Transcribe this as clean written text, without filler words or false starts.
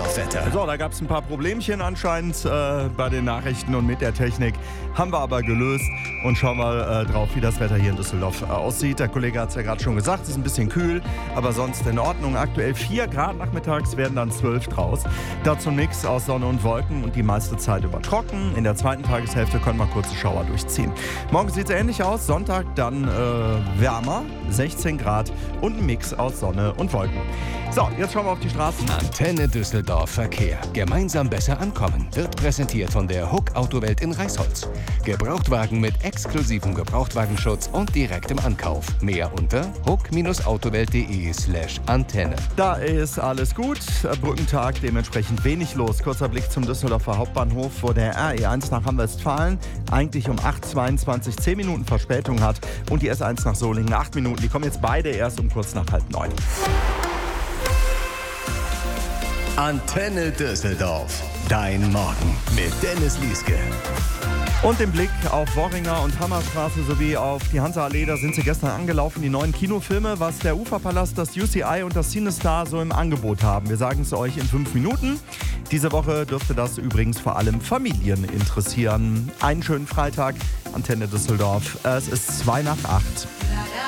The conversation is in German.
Wetter. So, da gab es ein paar Problemchen anscheinend bei den Nachrichten und mit der Technik. Haben wir aber gelöst und schauen mal drauf, wie das Wetter hier in Düsseldorf aussieht. Der Kollege hat es ja gerade schon gesagt, es ist ein bisschen kühl, aber sonst in Ordnung. Aktuell 4 Grad nachmittags, werden dann 12 draus. Dazu ein Mix aus Sonne und Wolken und die meiste Zeit über trocken. In der zweiten Tageshälfte können mal kurze Schauer durchziehen. Morgen sieht es ähnlich aus, Sonntag dann wärmer, 16 Grad und ein Mix aus Sonne und Wolken. So, jetzt schauen wir auf die Straßen. Antenne Düsseldorf Verkehr. Gemeinsam besser ankommen. Wird präsentiert von der Huck Autowelt in Reisholz. Gebrauchtwagen mit exklusivem Gebrauchtwagenschutz und direktem Ankauf. Mehr unter huck-autowelt.de/Antenne. Da ist alles gut. Brückentag, dementsprechend wenig los. Kurzer Blick zum Düsseldorfer Hauptbahnhof, wo der RE1 nach Hamm-Westfalen eigentlich um 8:22 10 Minuten Verspätung hat und die S1 nach Solingen 8 Minuten. Die kommen jetzt beide erst um kurz nach 8:30. Antenne Düsseldorf. Dein Morgen mit Dennis Lieske. Und den Blick auf Worringer und Hammerstraße sowie auf die Hansa-Allee, da sind sie gestern angelaufen, die neuen Kinofilme, was der Uferpalast, das UCI und das CineStar so im Angebot haben. Wir sagen es euch in 5 Minuten. Diese Woche dürfte das übrigens vor allem Familien interessieren. Einen schönen Freitag, Antenne Düsseldorf. Es ist 7:02.